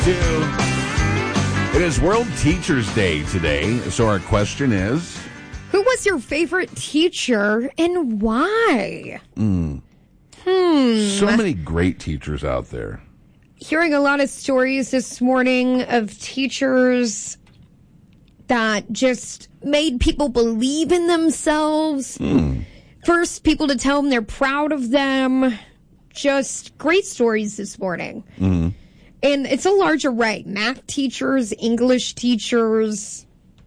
It is World Teachers Day today, so our question is... Who was your favorite teacher and why? So many great teachers out there. Hearing a lot of stories this morning of teachers that just made people believe in themselves. First, people to tell them they're proud of them. Just great stories this morning. And it's a large array. Math teachers, English teachers,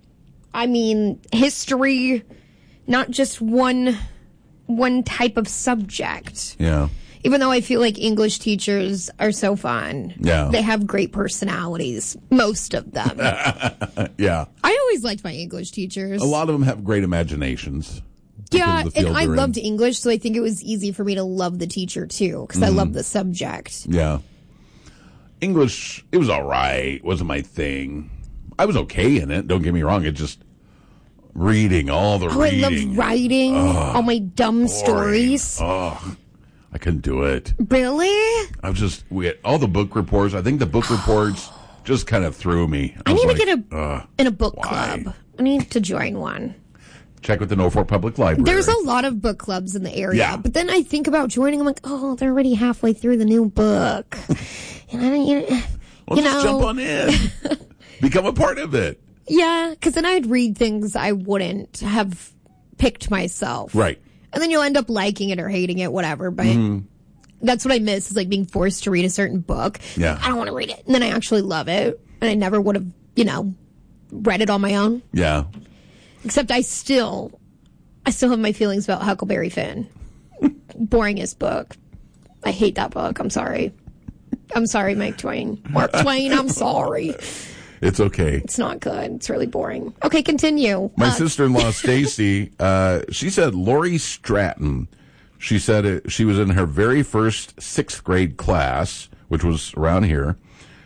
history, not just one type of subject. Yeah. Even though I feel like English teachers are so fun. Yeah. They have great personalities, most of them. Yeah. I always liked my English teachers. A lot of them have great imaginations. Yeah, and I loved English, so I think it was easy for me to love the teacher, too, because I love the subject. Yeah. English, it was all right. Wasn't my thing. I was okay in it. Don't get me wrong. It just reading, all the reading. I loved writing, all my dumb stories. I couldn't do it. Really? We had all the book reports. I think the book reports just kind of threw me. I need to get in a book club. I need to join one. Check with the Norfolk Public Library. There's a lot of book clubs in the area, but then I think about joining. I'm like, oh, they're already halfway through the new book. And just jump on in. Become a part of it. Yeah, because then I'd read things I wouldn't have picked myself. Right. And then you'll end up liking it or hating it, whatever. But that's what I miss, is like being forced to read a certain book. Yeah. I don't want to read it. And then I actually love it. And I never would have, read it on my own. Yeah. Except I still have my feelings about Huckleberry Finn. Boringest book. I hate that book. I'm sorry. I'm sorry, Mike Twain. Mark Twain, I'm sorry. It's okay. It's not good. It's really boring. Okay, continue. My sister-in-law, Stacy, she said Lori Stratton. She said she was in her very first 6th grade class, which was around here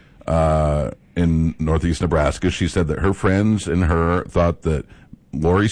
in northeast Nebraska. She said that her friends and her thought that Lori